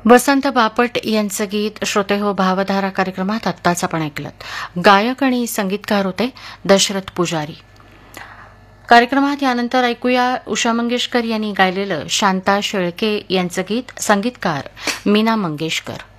वसंत बापट यांचं गीत श्रोते हो भावधारा कार्यक्रमात आत्ताच आपण ऐकलं. गायक आणि संगीतकार होते दशरथ पुजारी. कार्यक्रमात यानंतर ऐकूया उषा मंगेशकर यांनी गायलेलं शांता शेळके यांचं गीत, संगीतकार मीना मंगेशकर.